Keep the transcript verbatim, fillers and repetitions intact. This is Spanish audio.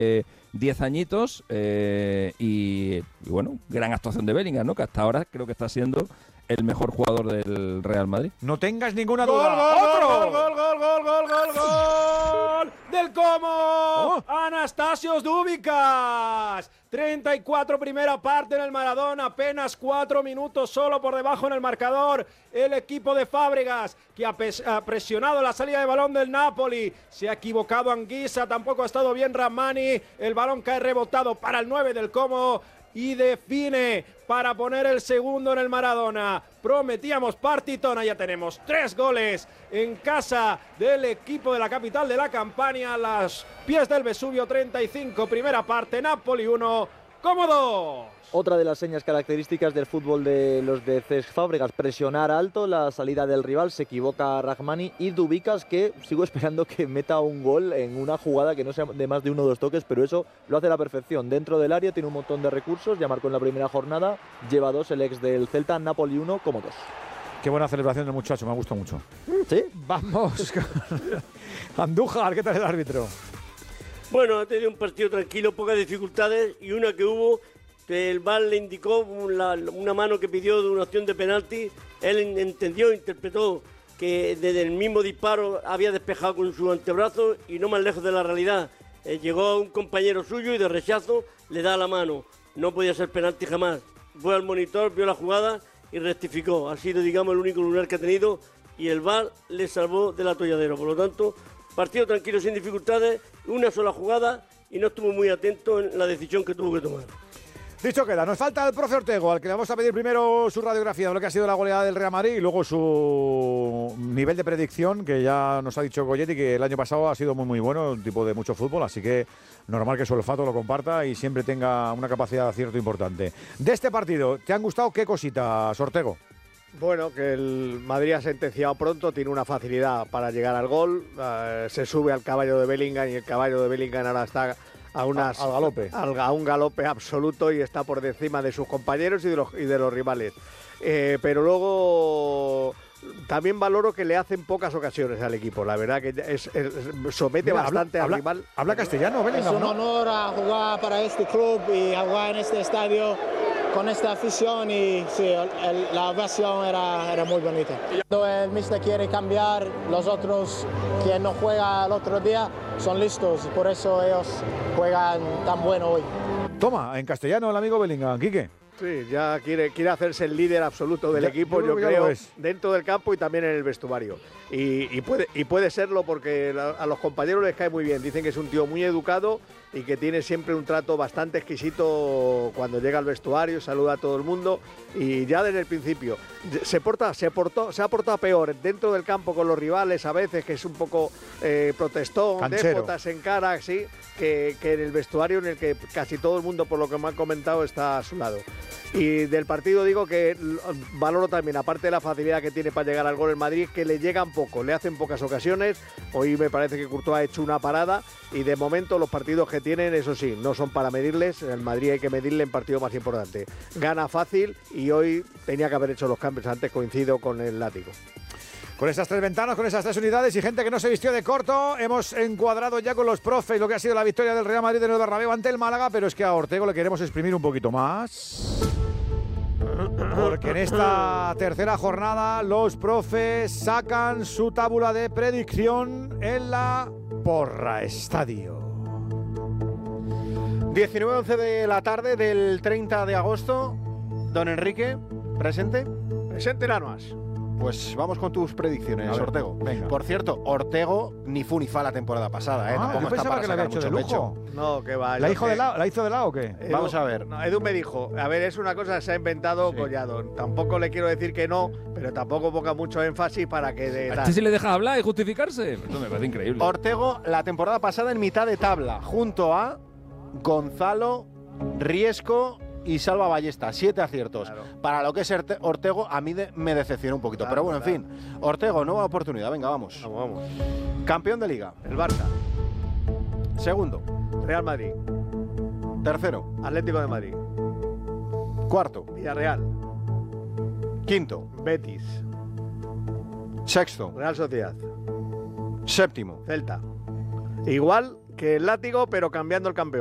eh, diez añitos eh, y, y bueno, gran actuación de Bellingham, ¿no? Que hasta ahora creo que está siendo el mejor jugador del Real Madrid. No tengas ninguna ¡Gol, duda. gol, ¡Otro! gol, gol, gol, gol, gol, gol, gol! ¡Del Como! Oh. Anastasios Dúbicas. treinta y cuatro primera parte en el Maradona, apenas cuatro minutos solo por debajo en el marcador. El equipo de Fábregas, que ha, ha presionado la salida de balón del Napoli. Se ha equivocado Anguissa, tampoco ha estado bien Rahmani. El balón cae rebotado para el nueve del Como y define para poner el segundo en el Maradona. Prometíamos partitona, ya tenemos tres goles en casa del equipo de la capital de la Campania. A los pies del Vesubio, treinta y cinco, primera parte, Napoli uno, Como dos. Otra de las señas características del fútbol de los de Cesc Fábregas, presionar alto la salida del rival, se equivoca Rahmani y Dúbicas, que sigo esperando que meta un gol en una jugada que no sea de más de uno o dos toques, pero eso lo hace a la perfección. Dentro del área tiene un montón de recursos, ya marcó en la primera jornada, lleva dos el ex del Celta, Napoli uno, Como dos. Qué buena celebración del muchacho, me ha gustado mucho. ¿Sí? Vamos. Andújar, ¿qué tal el árbitro? Bueno, ha tenido un partido tranquilo, pocas dificultades y una que hubo, que el V A R le indicó una, una mano que pidió de una opción de penalti. Él entendió, interpretó que desde el mismo disparo había despejado con su antebrazo y no más lejos de la realidad. Eh, llegó un compañero suyo y de rechazo le da la mano. No podía ser penalti jamás. Fue al monitor, vio la jugada y rectificó. Ha sido, digamos, el único lunar que ha tenido y el V A R le salvó del atolladero. Por lo tanto, partido tranquilo, sin dificultades, una sola jugada y no estuvo muy atento en la decisión que tuvo que tomar. Dicho queda, nos falta el profe Ortego, al que le vamos a pedir primero su radiografía de lo que ha sido la goleada del Real Madrid y luego su nivel de predicción, que ya nos ha dicho Goyetti que el año pasado ha sido muy muy bueno, un tipo de mucho fútbol, así que normal que su olfato lo comparta y siempre tenga una capacidad de acierto importante. De este partido, ¿te han gustado qué cositas, Ortego? Bueno, que el Madrid ha sentenciado pronto, tiene una facilidad para llegar al gol, uh, se sube al caballo de Bellingham y el caballo de Bellingham ahora está a unas, al galope. Al, a un galope absoluto y está por encima de sus compañeros y de los, y de los rivales. Eh, pero luego también valoro que le hacen pocas ocasiones al equipo. La verdad que es, es, somete Mira, bastante habla, al habla, rival. Habla castellano, Bellingham, Es un honor a jugar para este club y a jugar en este estadio con esta afición y sí, el, la ovación era, era muy bonita. Cuando el míster quiere cambiar, los otros que no juegan el otro día son listos, por eso ellos juegan tan bueno hoy. Toma, en castellano el amigo Bellingham, Quique. Sí, ya quiere, quiere hacerse el líder absoluto del ya, equipo, yo creo, yo creo creo, dentro del campo y también en el vestuario. Y, y, puede, y puede serlo porque la, a los compañeros les cae muy bien. Dicen que es un tío muy educado y que tiene siempre un trato bastante exquisito cuando llega al vestuario, saluda a todo el mundo y ya desde el principio se porta, se portó, se ha portado peor dentro del campo con los rivales a veces, que es un poco eh, protestón, déspotas en cara, sí, que, que en el vestuario en el que casi todo el mundo, por lo que me han comentado, está a su lado. Y del partido digo que valoro también, aparte de la facilidad que tiene para llegar al gol el Madrid, que le llegan poco, le hacen pocas ocasiones. Hoy me parece que Courtois ha hecho una parada y de momento los partidos que tienen, eso sí, no son para medirles. En el Madrid hay que medirle en partido más importante. Gana fácil y hoy tenía que haber hecho los cambios antes, coincido con el látigo. Con esas tres ventanas, con esas tres unidades y gente que no se vistió de corto, hemos encuadrado ya con los profes lo que ha sido la victoria del Real Madrid en el Bernabéu ante el Málaga, pero es que a Ortego le queremos exprimir un poquito más. Porque en esta tercera jornada los profes sacan su tabla de predicción en la Porra Estadio. diecinueve once de la tarde del treinta de agosto. Don Enrique, ¿presente? Presente, Lanuas. Pues vamos con tus predicciones, ver, Ortego. Venga. Por cierto, Ortego ni fu ni fa la temporada pasada, ¿eh? Ah, Tampoco yo está pensaba para que la había sacar hecho de mucho lujo. pecho. No, que va. ¿La, hijo que... de la, ¿La hizo de la o qué? Edu, Vamos a ver. No, Edu me dijo, a ver, es una cosa que se ha inventado Sí. Collado. Tampoco le quiero decir que no, pero tampoco ponga mucho énfasis para que... De, ¿A este si le deja hablar y justificarse? Esto me parece increíble. Ortego, la temporada pasada en mitad de tabla, junto a Gonzalo, Riesco y Salva Ballesta. Siete aciertos. Claro. Para lo que es Erte- Ortego, a mí de- me decepciona un poquito. Claro, Pero bueno, claro. en fin. Ortego, nueva oportunidad. Venga, vamos. Vamos, vamos. Campeón de Liga. El Barça, Segundo. Real Madrid, Tercero. Atlético de Madrid, Cuarto. Villarreal, Quinto. Betis, Sexto. Real Sociedad, Séptimo. Celta. Igual que el látigo, pero cambiando el campeón.